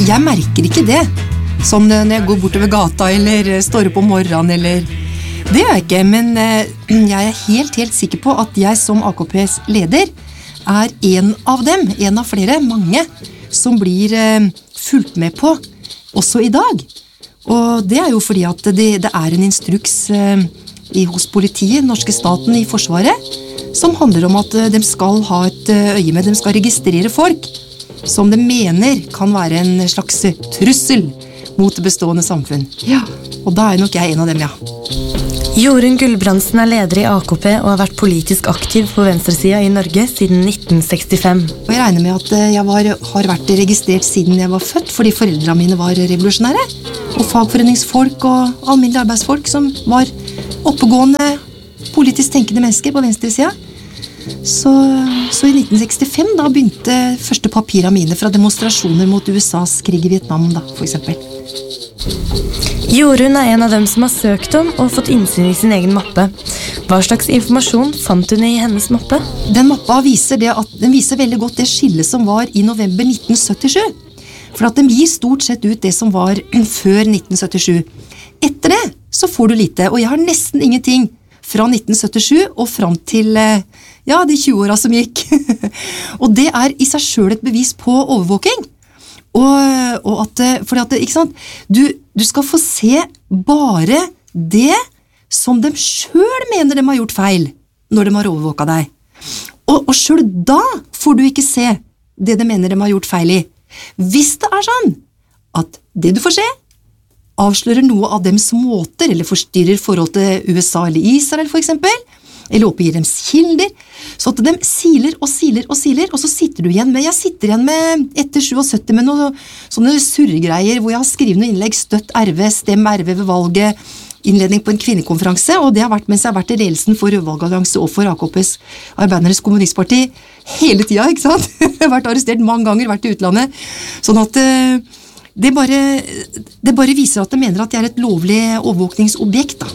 jeg merker ikke det. Sånn når jeg går bortover gata, eller står opp om morgenen, eller... Det gjør jeg ikke, men jeg er helt sikker på at jeg som AKPs leder er en av dem, en av flere, mange, som blir fulgt med på, også i dag. Og det er jo fordi at det er en instruks hos politiet, norske staten i Forsvaret, som handler om at de skal ha et øye med, de skal registrere folk som de mener kan være en slags trussel mot det bestående samfunn. Ja, og da er nok jeg en av dem, ja. Jorunn Gulbrandsen er leder i AKP og har vært politisk aktiv på venstresida i Norge siden 1965. Og jeg regner med at jeg har vært registrert siden jeg var født, fordi foreldrene mine var revolusjonære, og fagforeningsfolk og alminnelige arbeidsfolk som var oppegående, politisk tenkende mennesker på venstresida. Så i 1965 da begynte første papirene mine fra demonstrasjoner mot USAs krig i Vietnam, da, for eksempel. Jorunn er en av dem som har søkt om og fått innsyn i sin egen mappe. Hva slags informasjon fant hun i hennes mappe? Den mappa viser veldig godt det skillet som var i november 1977. For at den gir stort sett ut det som var før 1977. Etter det så får du lite, og jeg har nesten ingenting fra 1977 og fram til de 20 årene som gikk. Og det er i seg selv et bevis på overvåking. Og at ikke sant, du skal få se bare det som de selv mener de har gjort feil når de har overvåket deg. Og selv da får du ikke se det de mener de har gjort feil i. Hvis det er sånn at det du får se avslører noe av dems måter eller forstyrrer forhold til USA eller Israel for eksempel, eller oppgir dems kilder, så at de siler og siler og siler, og så sitter du igjen med, jeg sitter igjen med etter 77 med noen sånne surregreier, hvor jeg har skrevet noen innlegg, støtt RV, stem RV ved valget, innledning på en kvinnekonferanse, og det har vært mens jeg har vært i ledelsen for Rødvalgallianse og for AKPs Arbeidernes Kommunistparti hele tida, ikke sant? Jeg har vært arrestert mange ganger, vært i utlandet, sånn at det bare viser at de mener at det er et lovlig overvåkningsobjekt, da.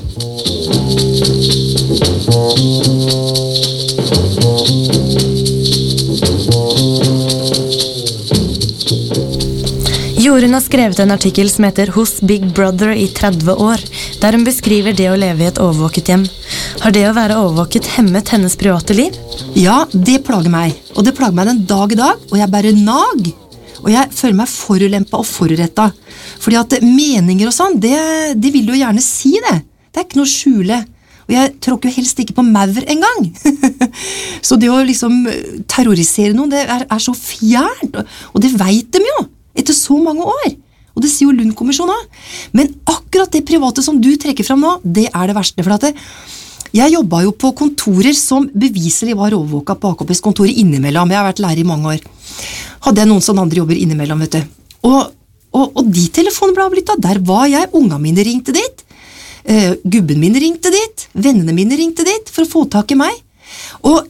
Jorunn har skrevet en artikkel som heter «Hos Big Brother i 30 år», der hun beskriver det å leve i et overvåket hjem. Har det å være overvåket hemmet hennes private liv? Ja, det plager meg. Og det plager meg den dag i dag, og jeg bærer nag. Og jeg føler meg forulempet og forurrettet. Fordi at meninger og sånn, det vil du jo gjerne si det. Det er ikke noe skjule. Og jeg tråkker jo helst ikke på maur en gang. Så det å liksom terrorisere noen, det er så fjernt. Og det vet de jo, etter så mange år. Og det sier jo Lund-kommisjonen. Men akkurat det private som du trekker fram nå, det er det verste. For at jeg jobbet jo på kontorer som beviselig var overvåket på AKPs kontor innimellom. Jeg har vært lærer i mange år. Hadde jeg noen sånne andre jobber innimellom, vet du. Og de telefonene ble avlyttet. Der var jeg, ungene mine ringte dit. Gubben min ringte dit, vennene mine ringte dit for å få tak i meg. Og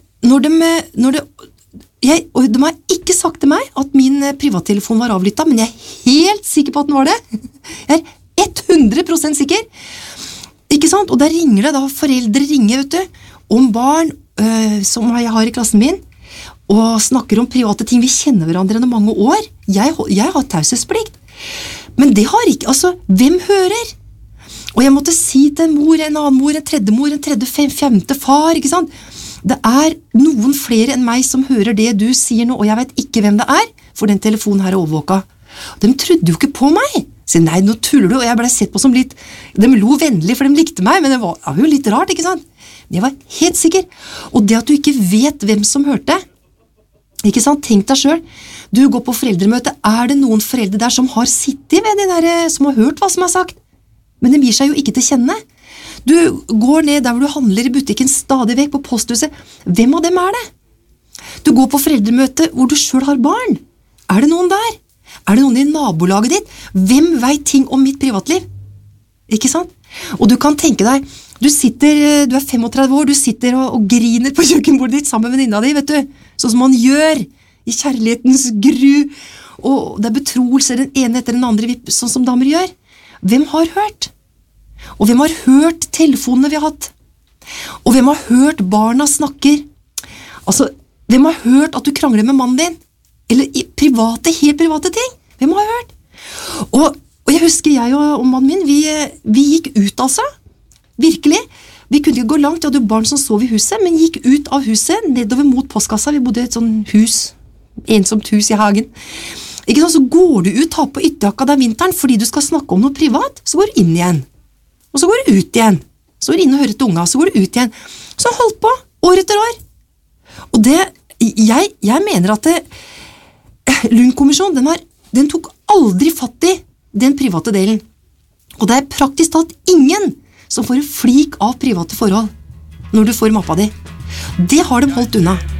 de har ikke sagt til meg at min privattelefon var avlyttet, men jeg er helt sikker på at den var det. Jeg er 100% sikker. Ikke sant? Og der ringer det da, foreldre ringer, vet du, om barn som jeg har i klassen min, og snakker om private ting. Vi kjenner hverandre gjennom mange år. Jeg har taushetsplikt. Men det har ikke, altså, hvem hører? Og jeg måtte si til en mor, en annen mor, en tredje, femte far, ikke sant? Det er noen flere enn meg som hører det du sier nå, og jeg vet ikke hvem det er, for den telefonen her er overvåket. De trodde jo ikke på meg. Så nei, nå tuller du, og jeg ble sett på som litt, de lo vennlig, for de likte meg, men det var jo litt rart, ikke sant? Jeg var helt sikker. Og det at du ikke vet hvem som hørte, ikke sant? Tenk deg selv. Du går på foreldremøte, er det noen foreldre der som har sittet ved det der, som har hørt hva som er sagt? Men de gir seg jo ikke til kjenne. Du går ned der hvor du handler i butikken stadig vekk på posthuset. Hvem av dem er det? Du går på foreldremøte hvor du selv har barn. Er det noen der? Er det noen i nabolaget ditt? Hvem vet ting om mitt privatliv? Ikke sant? Og du kan tenke deg, du er 35 år, du sitter og griner på kjøkkenbordet ditt sammen med venninna di, vet du? Sånn som man gjør i kjærlighetens gru, og det er betroelse den ene etter den andre, sånn som damer gjør. Hvem har hørt? Og hvem har hørt telefonene vi har hatt? Og hvem har hørt barna snakker? Altså, hvem har hørt at du krangler med mannen din? Eller i helt private ting? Hvem har hørt? Og jeg husker jeg og mannen min, vi gikk ut altså, virkelig. Vi kunne ikke gå langt, jeg hadde jo barn som sov i huset, men gikk ut av huset, nedover mot postkassa. Vi bodde i et sånn hus, ensomt hus i hagen. Ikke sant, så går du ut, tar på ytterjakka der vinteren, fordi du skal snakke om noe privat, så går du inn igjen. Og så går du ut igjen. Så går du inn og hører til unga, så går du ut igjen. Så holdt på, år etter år. Og jeg mener at Lund-kommisjonen, den tok aldri fatt i den private delen. Og det praktisk talt ingen som får en flik av private forhold når du får mappa di. Det har de holdt unna.